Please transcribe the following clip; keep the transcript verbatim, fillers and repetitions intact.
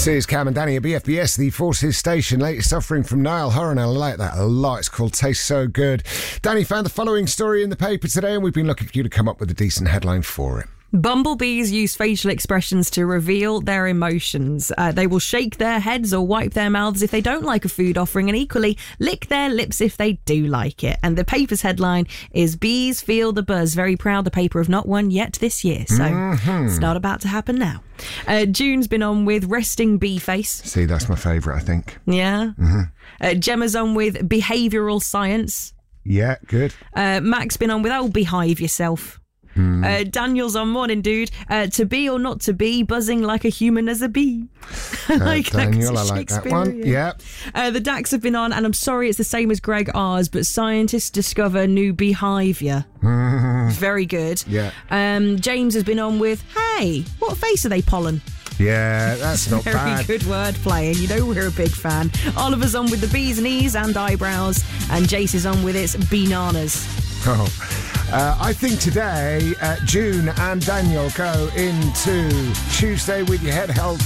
This is Cam and Danny at B F B S, the Forces Station. Latest offering from Niall Horan. I like that a lot. It's called Taste So Good. Danny found the following story in the paper today, and we've been looking for you to come up with a decent headline for it. Bumblebees use facial expressions to reveal their emotions. Uh, they will shake their heads or wipe their mouths if they don't like a food offering, and equally lick their lips if they do like it. And the paper's headline is Bees Feel the Buzz. Very proud the paper have not won yet this year, so mm-hmm. It's not about to happen now. Uh, June's been on with Resting Bee Face. See, that's my favourite, I think. Yeah. Mm-hmm. Uh, Gemma's on with Behavioural Science. Yeah, good. Uh, Mac's been on with Oh, Behave Yourself. Mm. Uh, Daniel's on Morning Dude. Uh, to be or not to be, buzzing like a human as a bee. I Uh, like Daniel, that. I like that one. Yeah. Uh, the D A X have been on, and I'm sorry it's the same as Greg R's, but scientists discover new behaviour. Very good. Yeah. Um, James has been on with, hey, what face are they pollen? Yeah, that's not Very bad. good word playing. You know we're a big fan. Oliver's on with the bees, knees and eyebrows, and Jace is on with its bananas. Oh. Uh, I think today, uh, June and Daniel go into Tuesday with your head held